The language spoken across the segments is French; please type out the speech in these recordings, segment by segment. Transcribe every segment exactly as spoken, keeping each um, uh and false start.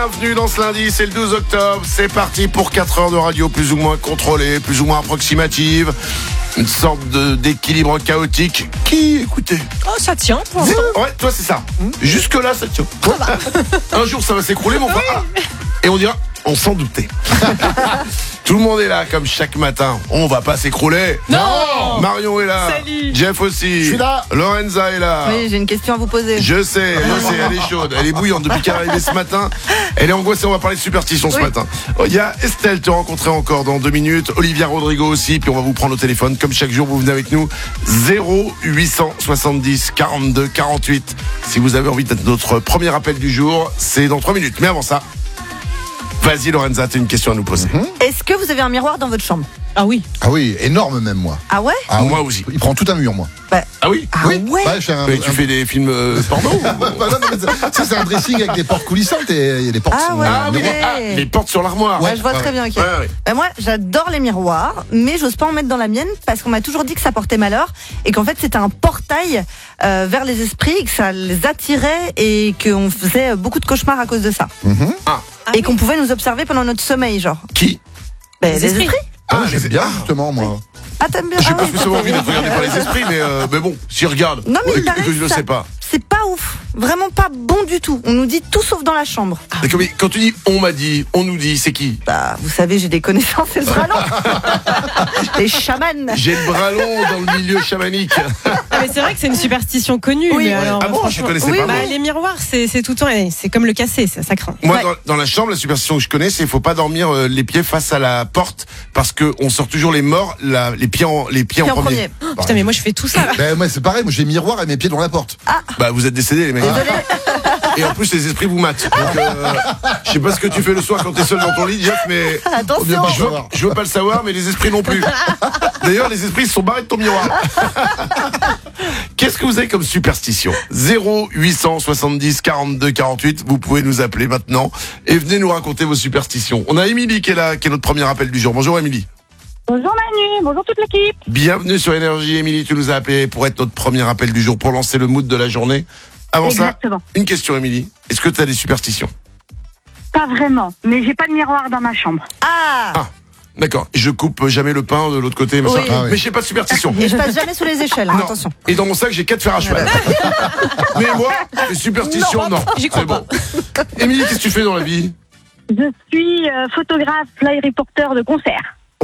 bienvenue dans ce lundi, c'est le douze octobre, c'est parti pour quatre heures de radio plus ou moins contrôlée, plus ou moins approximative, une sorte de, d'équilibre chaotique qui, écoutez... Oh, ça tient pour l'instant. Ouais, toi c'est ça, jusque là ça tient. Un jour ça va s'écrouler mon frère, ah, et on dira, on s'en doutait. Tout le monde est là comme chaque matin, on va pas s'écrouler. Non. Marion est là. Salut. Jeff aussi. Je suis là. Lorenza est là. Oui, j'ai une question à vous poser. Je sais, moi c'est, elle est chaude, elle est bouillante depuis qu'elle est arrivée ce matin. Elle est angoissée, on va parler de superstition ce Oui. matin. Il y a Estelle, te rencontrer encore dans deux minutes. Olivia Rodrigo aussi, puis on va vous prendre au téléphone. Comme chaque jour, vous venez avec nous. zéro huit cent soixante-dix quarante-deux quarante-huit. Si vous avez envie d'être notre premier appel du jour, c'est dans trois minutes. Mais avant ça, vas-y Lorenza, t'as une question à nous poser. Mm-hmm. Est-ce que vous avez un miroir dans votre chambre? Ah oui. Ah oui, énorme même moi. Ah ouais? Ah Moi oui. aussi. Il prend tout un mur moi. Ah oui Ah oui. ouais? Bah, je fais un, Mais tu un- fais des films euh, porno ou- Bah, non, mais ça, ça, c'est un dressing avec des portes coulissantes et il y a des portes. Ah sur- ouais. Ah oui, Ouais. les, ah, les portes sur l'armoire. Ouais, je vois ouais, très bien, ok. Ouais, ouais. Bah, moi, j'adore les miroirs, mais j'ose pas en mettre dans la mienne parce qu'on m'a toujours dit que ça portait malheur et qu'en fait c'était un portail euh, vers les esprits, que ça les attirait et qu'on faisait beaucoup de cauchemars à cause de ça. Mhm. Ah et oui. qu'on pouvait nous observer pendant notre sommeil, genre. Qui Bah, Les les esprits. esprits. Ah, Ah, j'aime les- bien ah. justement moi. Ah, t'aimes bien? J'ai Ah pas oui, spécialement envie t'aimes d'être bien. regardé par les esprits, mais, euh, mais bon, s'ils regardent, Non, mais il et paraît que je que le ça- sais pas. C'est pas ouf. Vraiment pas bon du tout. On nous dit tout sauf dans la chambre. D'accord, mais quand tu dis on m'a dit, on nous dit, c'est qui? Bah, vous savez, j'ai des connaissances et le bras long. Les chamans. J'ai le bras long dans le milieu chamanique. Ah, mais c'est vrai que c'est une superstition connue. Oui. mais alors, Ah bon, je franchement- connaissais oui, pas. Bah, moi. les miroirs, c'est, c'est tout le temps, eh, c'est comme le casser, ça, ça craint. Moi, Ouais. dans, dans la chambre, la superstition que je connais, c'est qu'il faut pas dormir euh, les pieds face à la porte parce que on sort toujours les morts, la, les pieds en, les pieds Puis en premier. Oh, putain, mais moi je fais tout ça. Ben, moi c'est pareil, moi j'ai miroir et mes pieds dans la porte. Bah, vous êtes décédés, les mecs. Et en plus, les esprits vous matent. Donc, euh, je sais pas ce que tu fais le soir quand t'es seul dans ton lit, Jeff, mais Attention. pas je veux, savoir. je veux pas le savoir, mais les esprits non plus. D'ailleurs, les esprits se sont barrés de ton miroir. Qu'est-ce que vous avez comme superstition? zéro huit cent soixante-dix quarante-deux quarante-huit. Vous pouvez nous appeler maintenant et venez nous raconter vos superstitions. On a Émilie qui est là, qui est notre premier appel du jour. Bonjour Émilie. Bonjour Manu, bonjour toute l'équipe. Bienvenue sur Énergie. Émilie, tu nous as appelé pour être notre premier appel du jour, pour lancer le mood de la journée. Avant Exactement. ça, une question Émilie. Est-ce que tu as des superstitions? Pas vraiment, mais j'ai pas de miroir dans ma chambre. Ah. Ah, d'accord. Je coupe jamais le pain de l'autre côté, mais, Oui. ça. Ah oui. Mais j'ai pas de superstition. Et je passe jamais sous les échelles, hein, Non. attention. Et dans mon sac, j'ai quatre fers à cheval. Mais moi, les superstitions, non. J'y crois C'est bon. Émilie, qu'est-ce que tu fais dans la vie? Je suis euh, photographe, fly reporter de concert.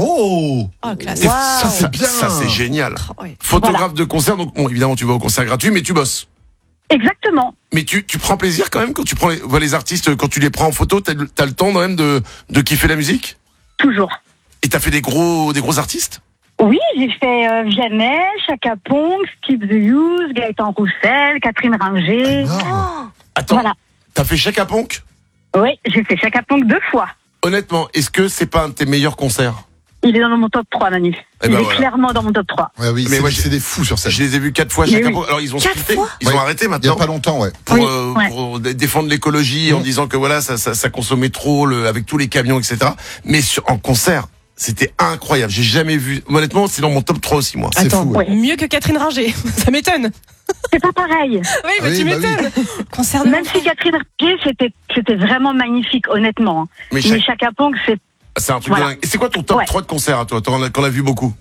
Oh, Oh, classe. Et Wow. ça, c'est bien. Ça, c'est génial. Oh, ouais. Photographe de concert, donc bon, évidemment, tu vas au concert gratuit, mais tu bosses. Exactement. Mais tu, tu prends plaisir quand même quand tu prends les, vois les artistes, quand tu les prends en photo, t'as, le- t'as le temps quand même de, de kiffer la musique? Toujours. Et t'as fait des gros, des gros artistes? Oui, j'ai fait euh, Vianney, Chaka Ponk, Skip the Use, Gaëtan Roussel, Catherine Ringer. énorme. Attends, Voilà. t'as fait Chaka Ponk? Oui, j'ai fait Chaka Ponk deux fois. Honnêtement, est-ce que c'est pas un de tes meilleurs concerts? Il est dans mon top trois, Manu. Eh Il ben est voilà. clairement dans mon top trois. Ouais, oui, Mais c'est, moi, c'est des fous sur scène. Je les ai vus quatre fois Mais Chaka oui. Ponk. Alors ils ont Quatre splitté, fois ils Ouais. ont arrêté Il y a maintenant. pas longtemps, ouais. Pour, Oui, euh, ouais. pour dé- défendre l'écologie en Mmh. disant que voilà ça, ça, ça consommait trop le, avec tous les camions et cetera. Mais sur, en concert, c'était incroyable. J'ai jamais vu. Honnêtement, c'est dans mon top trois aussi moi. C'est Attends, fou, ouais. mieux que Catherine Ringer. Ça m'étonne. C'est pas pareil. Oui, mais Oui, tu bah m'étonnes. Concert de Même si Catherine Ringer, c'était, c'était vraiment magnifique, honnêtement. Mais Mais Chaka- Chaka Ponk, c'est c'est un truc Voilà. de dingue. Et c'est quoi ton top Ouais. trois de concert à toi? T'en as, qu'on a vu beaucoup.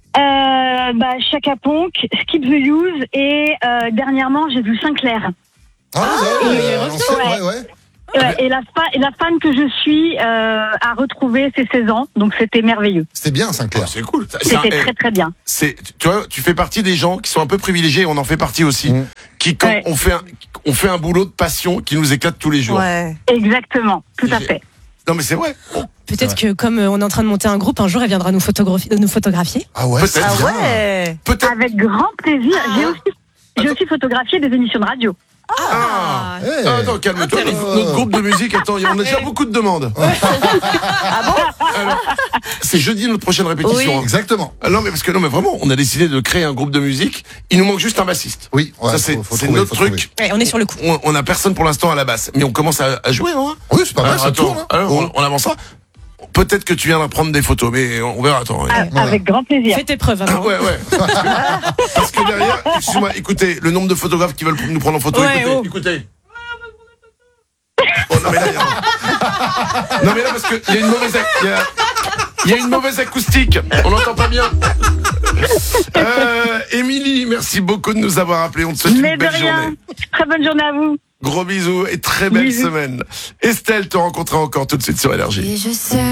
Euh, bah, Chaka Ponk, Skip the Use et euh, dernièrement j'ai vu Sinclair. Ah, il ouais, est à revenu, l'ancienne, ouais. ouais, ouais. Euh, et, la fa- et la fan que je suis euh, a retrouvé ses seize ans, donc c'était merveilleux. C'était bien, Sinclair. Oh, c'est cool. C'est un- C'était eh, très très bien. c'est, tu vois, tu fais partie des gens qui sont un peu privilégiés. On en fait partie aussi. Mmh. Qui quand Ouais. on fait un, on fait un boulot de passion qui nous éclate tous les jours. Ouais. Exactement, tout à J'ai- fait. Non mais c'est vrai. Peut-être que comme euh, on est en train de monter un groupe, un jour elle viendra nous photographier. nous photographier. Ah ouais, Peut-être. c'est Ah bien. ouais. Peut-être. Avec grand plaisir. J'ai aussi, j'ai aussi photographié des émissions de radio. Ah. Eh. Ah, attends, calme-toi. Intéressant. Notre, notre groupe de musique, attends, on a déjà beaucoup de demandes. Ah bon? Alors, c'est jeudi notre prochaine répétition. Oui. hein. Exactement. Ah non mais parce que non mais vraiment, on a décidé de créer un groupe de musique. Il nous manque juste un bassiste. Oui, ouais, Ça c'est, faut- faut c'est trouver, notre faut truc. Ouais, on est sur le coup. On, on a personne pour l'instant à la basse, mais on commence à, à jouer, non? Oui, c'est pas mal, Alors, ça attends, tourne. hein. alors, on, on avancera. Peut-être que tu viendras prendre des photos, mais on verra. Attends. A- Voilà. Avec grand plaisir. Fais tes preuves Ah, avant. ouais, ouais. Parce que, parce que derrière, excuse-moi, écoutez, le nombre de photographes qui veulent nous prendre en photo, Ouais, écoutez, oh. écoutez. Oh non, mais là, il y a- Non mais là parce que il y a une mauvaise, ac- il y a, il y a une mauvaise acoustique. On n'entend pas bien. Euh, Émilie, merci beaucoup de nous avoir appelés. On te souhaite Mais une de belle rien. journée. Très bonne journée à vous. Gros bisous et très belle Bisous. semaine. Estelle te rencontrera encore tout de suite sur Énergie. Et je sais